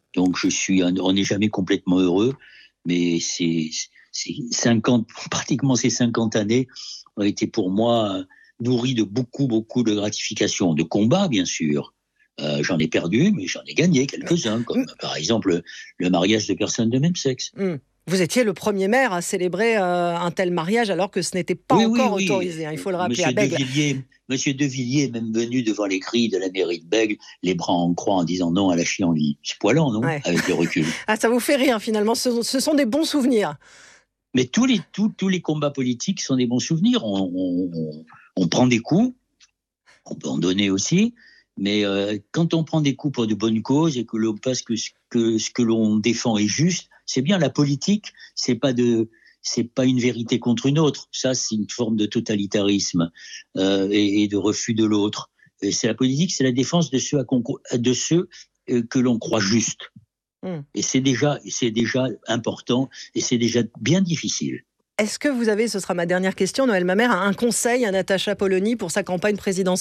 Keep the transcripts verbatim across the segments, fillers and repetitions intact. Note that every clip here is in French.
Donc je suis, on n'est jamais complètement heureux, mais c'est, c'est cinquante, pratiquement ces cinquante années ont été pour moi nourries de beaucoup, beaucoup de gratification, de combats bien sûr. Euh, j'en ai perdu, mais j'en ai gagné quelques-uns, comme par exemple le mariage de personnes de même sexe. Mmh. Vous étiez le premier maire à célébrer euh, un tel mariage alors que ce n'était pas oui, encore oui, oui. autorisé, hein, il faut le rappeler. Monsieur à Bègle. De Villiers, Monsieur De Villiers est même venu devant les grilles de la mairie de Bègle, les bras en croix en disant non à la chienlit. C'est poilant, non ouais. Avec le recul. Ah, ça vous fait rire finalement, ce, ce sont des bons souvenirs. Mais tous les, tous, tous les combats politiques sont des bons souvenirs. On, on, on, on prend des coups, on peut en donner aussi, mais euh, quand on prend des coups pour de bonnes causes et que l'on pense que ce que, ce que l'on défend est juste, c'est bien. La politique, c'est pas de... c'est pas une vérité contre une autre. Ça, c'est une forme de totalitarisme euh, et, et de refus de l'autre. Et c'est la politique, c'est la défense de ceux, à con... de ceux euh, que l'on croit justes. Mmh. Et c'est déjà, c'est déjà important et c'est déjà bien difficile. Est-ce que vous avez, ce sera ma dernière question, Noël Mamère, un conseil à Natacha Polony pour sa campagne présidentielle ?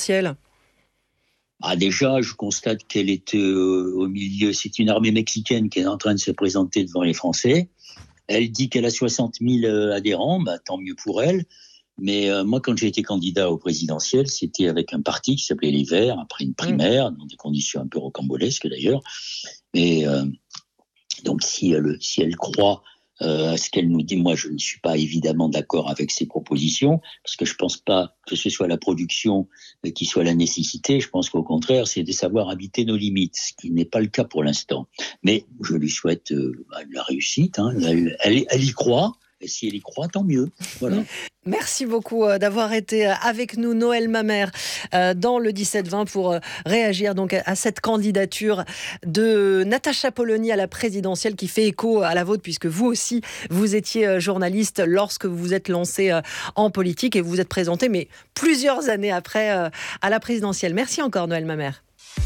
Ah, déjà, je constate qu'elle est euh, au milieu. C'est une armée mexicaine qui est en train de se présenter devant les Français. Elle dit qu'elle a soixante mille adhérents, bah, tant mieux pour elle. Mais euh, moi, quand j'ai été candidat au présidentiel, c'était avec un parti qui s'appelait Les Verts, après une primaire, dans des conditions un peu rocambolesques d'ailleurs. Et euh, donc, si elle, si elle croit euh, à ce qu'elle nous dit, moi, je ne suis pas évidemment d'accord avec ses propositions, parce que je ne pense pas que ce soit la production qui soit la nécessité. Je pense qu'au contraire, c'est de savoir habiter nos limites, ce qui n'est pas le cas pour l'instant. Mais je lui souhaite euh, la réussite. Hein. Elle, elle, elle y croit. Et si elle y croit, tant mieux. Voilà. Merci beaucoup d'avoir été avec nous, Noël Mamère, dans le dix-sept vingt pour réagir donc à cette candidature de Natacha Polony à la présidentielle qui fait écho à la vôtre, puisque vous aussi, vous étiez journaliste lorsque vous vous êtes lancé en politique et vous vous êtes présenté, mais plusieurs années après, à la présidentielle. Merci encore, Noël Mamère.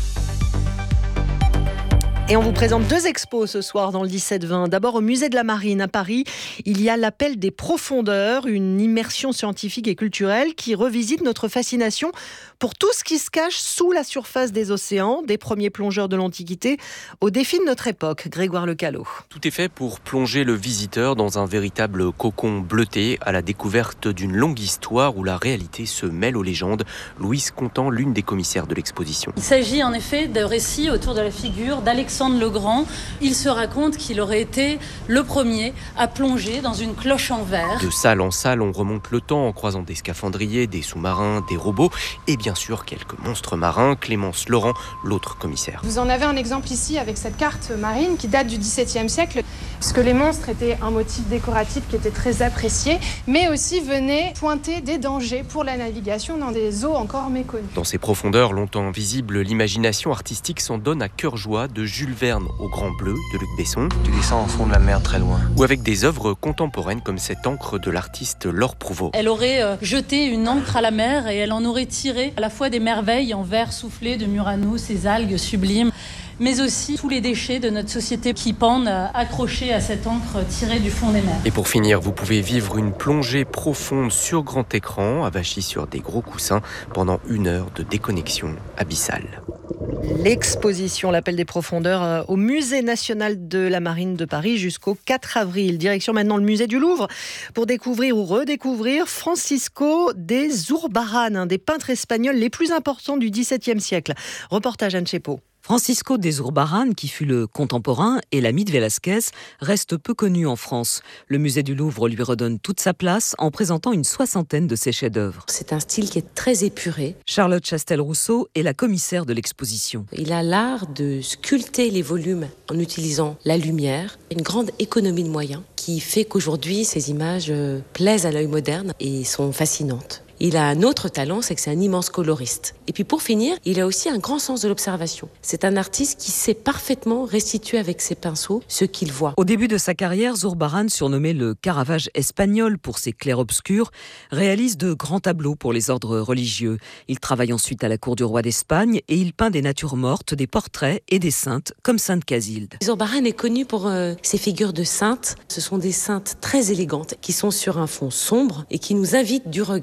Et on vous présente deux expos ce soir dans le dix-sept vingt. D'abord au musée de la Marine à Paris, il y a l'Appel des profondeurs, une immersion scientifique et culturelle qui revisite notre fascination pour tout ce qui se cache sous la surface des océans, des premiers plongeurs de l'Antiquité aux défis de notre époque. Grégoire Lecallot. Tout est fait pour plonger le visiteur dans un véritable cocon bleuté à la découverte d'une longue histoire où la réalité se mêle aux légendes. Louise Contant, l'une des commissaires de l'exposition. Il s'agit en effet de récits autour de la figure d'Alexandre Alexandre le Grand. Il se raconte qu'il aurait été le premier à plonger dans une cloche en verre. De salle en salle, on remonte le temps en croisant des scaphandriers, des sous-marins, des robots et bien sûr quelques monstres marins. Clémence Laurent, l'autre commissaire. Vous en avez un exemple ici avec cette carte marine qui date du dix-septième siècle, puisque les monstres étaient un motif décoratif qui était très apprécié, mais aussi venaient pointer des dangers pour la navigation dans des eaux encore méconnues. Dans ces profondeurs longtemps invisibles, l'imagination artistique s'en donne à cœur joie, de Jules Verne au Grand Bleu de Luc Besson. Tu descends au fond de la mer très loin. Ou avec des œuvres contemporaines comme cette encre de l'artiste Laure Prouveau. Elle aurait euh, jeté une encre à la mer et elle en aurait tiré à la fois des merveilles en verre soufflé de Murano, ces algues sublimes, mais aussi tous les déchets de notre société qui pendent accrochés à cette encre tirée du fond des mers. Et pour finir, vous pouvez vivre une plongée profonde sur grand écran, avachie sur des gros coussins, pendant une heure de déconnexion abyssale. L'exposition L'Appel des profondeurs au Musée national de la Marine de Paris jusqu'au quatre avril. Direction maintenant le musée du Louvre pour découvrir ou redécouvrir Francisco de Zurbarán, un des peintres espagnols les plus importants du dix-septième siècle. Reportage Anne Chepo. Francisco de Zurbarán, qui fut le contemporain et l'ami de Velázquez, reste peu connu en France. Le musée du Louvre lui redonne toute sa place en présentant une soixantaine de ses chefs-d'œuvre. C'est un style qui est très épuré. Charlotte Chastel-Rousseau est la commissaire de l'exposition. Il a l'art de sculpter les volumes en utilisant la lumière, une grande économie de moyens qui fait qu'aujourd'hui ces images plaisent à l'œil moderne et sont fascinantes. Il a un autre talent, c'est que c'est un immense coloriste. Et puis pour finir, il a aussi un grand sens de l'observation. C'est un artiste qui sait parfaitement restituer avec ses pinceaux ce qu'il voit. Au début de sa carrière, Zurbarán, surnommé le Caravage espagnol pour ses clairs-obscurs, réalise de grands tableaux pour les ordres religieux. Il travaille ensuite à la cour du roi d'Espagne et il peint des natures mortes, des portraits et des saintes, comme Sainte Casilde. Zurbarán est connu pour euh, ses figures de saintes. Ce sont des saintes très élégantes qui sont sur un fond sombre et qui nous invitent du regard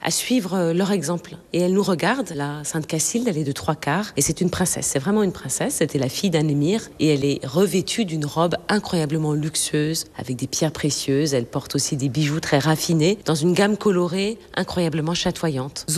à suivre leur exemple. Et elle nous regarde, la Sainte Cacilde, elle est de trois quarts, et c'est une princesse, c'est vraiment une princesse, c'était la fille d'un émir, et elle est revêtue d'une robe incroyablement luxueuse, avec des pierres précieuses, elle porte aussi des bijoux très raffinés, dans une gamme colorée incroyablement chatoyante.